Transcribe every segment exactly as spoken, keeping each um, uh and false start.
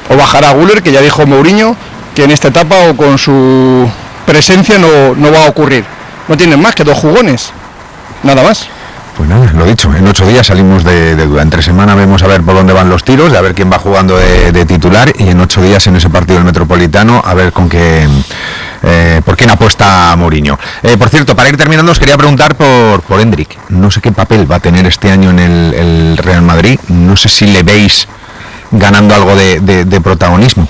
o bajará Güler, que ya dijo Mourinho que en esta etapa o con su presencia no, no va a ocurrir. No tienen más que dos jugones, nada más. Pues nada, lo dicho, en ocho días salimos de, de duda. Entre semana vemos a ver por dónde van los tiros, de a ver quién va jugando de, de titular, y en ocho días en ese partido del Metropolitano a ver con qué, eh, por quién apuesta Mourinho. Eh, por cierto, para ir terminando os quería preguntar por, por Endrick. No sé qué papel va a tener este año en el, el Real Madrid. No sé si le veis ganando algo de, de, de protagonismo.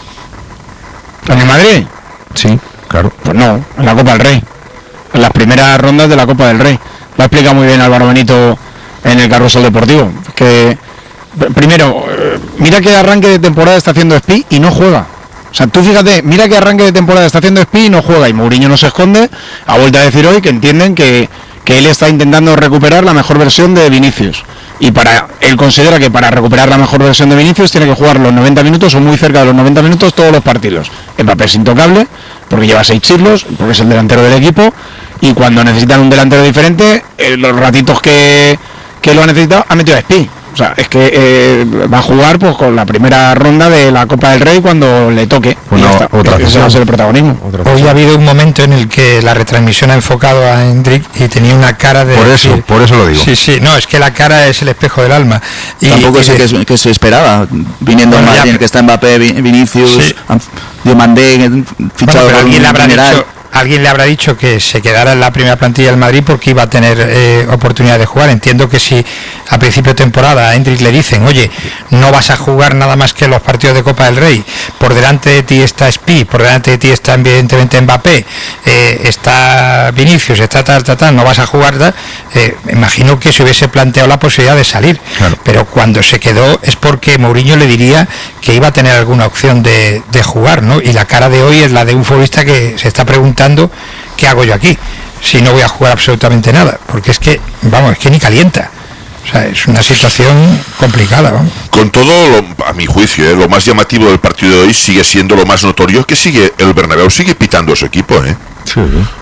¿En el Madrid? Sí, claro. Pues no, en la Copa del Rey. En las primeras rondas de la Copa del Rey. Lo ha explicado muy bien Álvaro Benito en el Carrusel Deportivo. Que primero, mira qué arranque de temporada está haciendo Espi y no juega. O sea, tú fíjate, mira qué arranque de temporada está haciendo Espi y no juega. Y Mourinho no se esconde. Ha vuelto a decir hoy que entienden que, que él está intentando recuperar la mejor versión de Vinicius. Y para él considera que para recuperar la mejor versión de Vinicius tiene que jugar los noventa minutos o muy cerca de los noventa minutos todos los partidos. Mbappé es intocable porque lleva seis siglos, porque es el delantero del equipo. Y cuando necesitan un delantero diferente, eh, los ratitos que, que lo ha necesitado, ha metido a Espi. O sea, es que eh, va a jugar pues con la primera ronda de la Copa del Rey cuando le toque. Bueno, y ya está. Otra Ese va a ser el protagonismo. Hoy ha habido un momento en el que la retransmisión ha enfocado a Endrick y tenía una cara de... Por eso, decir, por eso lo digo. Sí, sí, no, es que la cara es el espejo del alma. Y, Tampoco y sé de... que, que se esperaba, viniendo bueno, más bien que está Mbappé, Vinicius, sí. Diomandé, fichado bueno, por un habrá general. Dicho... Alguien le habrá dicho que se quedara en la primera plantilla del Madrid porque iba a tener eh, oportunidad de jugar. Entiendo que si a principio de temporada a Endrick le dicen, oye, no vas a jugar nada más que los partidos de Copa del Rey, por delante de ti está Espi, por delante de ti está evidentemente Mbappé, eh, está Vinicius, está tal, tal, tal, no vas a jugar, tal, eh, imagino que se hubiese planteado la posibilidad de salir. Claro. Pero cuando se quedó es porque Mourinho le diría que iba a tener alguna opción de, de jugar, ¿no? Y la cara de hoy es la de un futbolista que se está preguntando ¿qué hago yo aquí? Si no voy a jugar absolutamente nada, porque es que, vamos, es que ni calienta. O sea, es una situación complicada, ¿no? Con todo, lo, a mi juicio, ¿eh? lo más llamativo del partido de hoy sigue siendo lo más notorio, que sigue el Bernabéu sigue pitando a su equipo, ¿eh? Sí.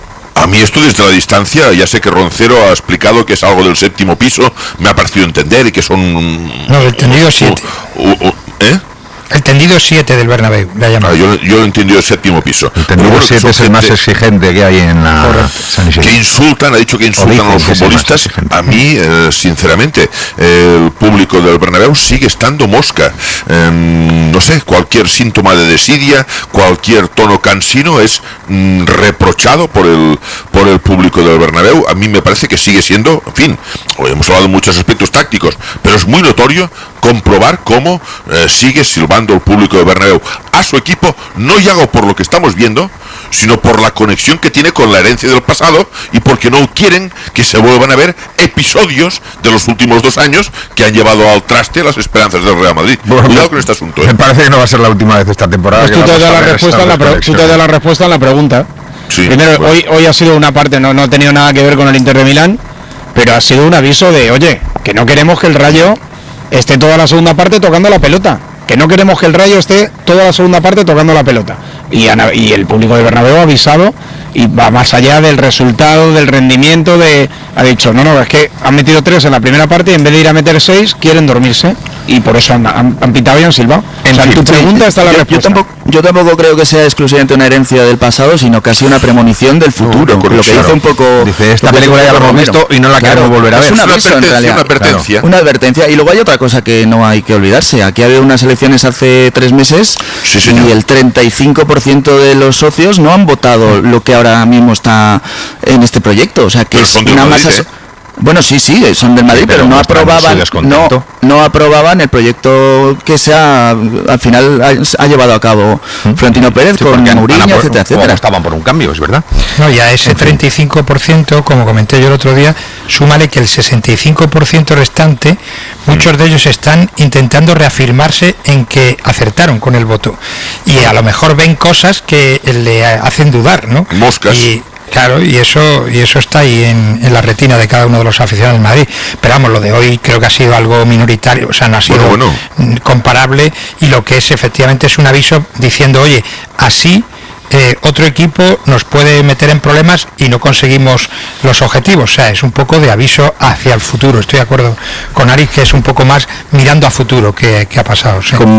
A mí esto desde la distancia, ya sé que Roncero ha explicado que es algo del séptimo piso, me ha parecido entender y que son... No, el tendido siete. ¿Eh? El tendido siete del Bernabéu, la llamada. Ah, yo, yo lo he entendido el séptimo piso. El tendido bueno, siete es el más exigente que hay en la San Isidro. Que insultan, ha dicho que insultan a los futbolistas. A mí, eh, sinceramente, eh, el público del Bernabéu sigue estando mosca. Eh, no sé, cualquier síntoma de desidia, cualquier tono cansino es mm, reprochado por el por el público del Bernabéu. A mí me parece que sigue siendo, en fin, hoy hemos hablado de muchos aspectos tácticos, pero es muy notorio comprobar cómo eh, sigue silbando el público de Bernabéu a su equipo, no ya por lo que estamos viendo, sino por la conexión que tiene con la herencia del pasado y porque no quieren que se vuelvan a ver episodios de los últimos dos años que han llevado al traste las esperanzas del Real Madrid. Bueno, cuidado con este asunto, ¿eh? Me parece que no va a ser la última vez esta temporada. Pues tú te das la respuesta, la pre- tú te das la respuesta a la pregunta. Sí, Primero, bueno. hoy, hoy ha sido una parte, no, no ha tenido nada que ver con el Inter de Milán, pero ha sido un aviso de, oye, que no queremos que el Rayo esté toda la segunda parte tocando la pelota, que no queremos que el Rayo esté toda la segunda parte tocando la pelota. Y, y el público de Bernabéu ha avisado y va más allá del resultado, del rendimiento, de ha dicho, no, no, es que han metido tres en la primera parte y en vez de ir a meter seis, quieren dormirse. Y por eso han, han, han pitado y han silbado. En o sea, fin, tu pregunta sí, está la yo, respuesta. Yo tampoco, yo tampoco creo que sea exclusivamente una herencia del pasado, sino casi una premonición del futuro. No, lo que dice un poco... Dice, esta película ya la hemos visto y no la claro, queremos volver a ver. Es una, una aviso, advertencia, en una advertencia. Claro, una advertencia. Y luego hay otra cosa que no hay que olvidarse. Aquí ha habido unas elecciones hace tres meses sí, y el treinta y cinco por ciento de los socios no han votado lo que ahora mismo está en este proyecto. O sea, que pero es una Madrid, masa... ¿eh? Bueno, sí, sí, son del Madrid, sí, pero, pero no aprobaban no, no aprobaban el proyecto que se ha, al final ha, ha llevado a cabo ¿Mm? Florentino Pérez sí, con Mourinho, por, etcétera, etcétera. Estaban por un cambio, es verdad. No, y a ese treinta y cinco por ciento, como comenté yo el otro día, súmale que el sesenta y cinco por ciento restante, muchos de ellos están intentando reafirmarse en que acertaron con el voto. Y a lo mejor ven cosas que le hacen dudar, ¿no? Moscas. Y, Claro, y eso y eso está ahí en, en la retina de cada uno de los aficionados del Madrid. Pero vamos, lo de hoy creo que ha sido algo minoritario, o sea, no ha sido bueno, bueno. comparable, y lo que es efectivamente es un aviso diciendo, oye, así eh, otro equipo nos puede meter en problemas y no conseguimos los objetivos. O sea, es un poco de aviso hacia el futuro. Estoy de acuerdo con Ari, que es un poco más mirando a futuro que, que ha pasado. ¿Sí?